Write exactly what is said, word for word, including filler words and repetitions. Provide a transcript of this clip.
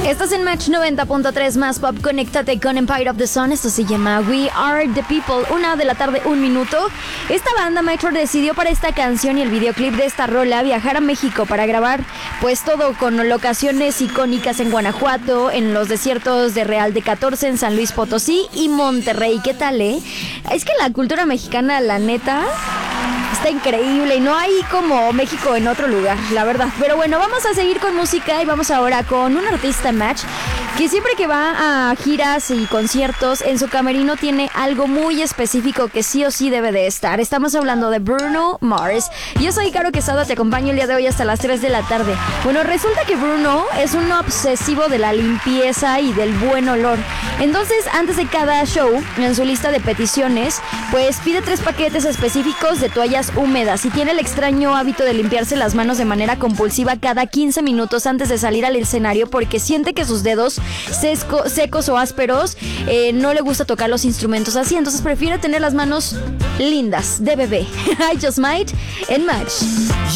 Estás en Match noventa punto tres más pop. Conéctate con Empire of the Sun. Esto se llama We Are the People. Una de la tarde, un minuto. Esta banda Metro decidió para esta canción y el videoclip de esta rola viajar a México para grabar pues todo con locaciones icónicas en Guanajuato, en los desiertos de Real de catorce, en San Luis Potosí y Monterrey. ¿Qué tal, eh? Es que la cultura mexicana, la neta, está increíble y no hay como México en otro lugar, la verdad. Pero bueno, vamos a seguir con música y vamos ahora con un artista Match que siempre que va a giras y conciertos en su camerino tiene algo muy específico que sí o sí debe de estar. Estamos hablando de Bruno Mars. Yo soy Caro Quesada, te acompaño el día de hoy hasta las tres de la tarde. Bueno, resulta que Bruno es un obsesivo de la limpieza y del buen olor. Entonces, antes de cada show, en su lista de peticiones, pues pide tres paquetes específicos de toallas húmedas y tiene el extraño hábito de limpiarse las manos de manera compulsiva cada quince minutos antes de salir al escenario porque siente que sus dedos sesco, secos o ásperos eh, no le gusta tocar los instrumentos así, entonces prefiere tener las manos lindas de bebé. I Just Might en Match.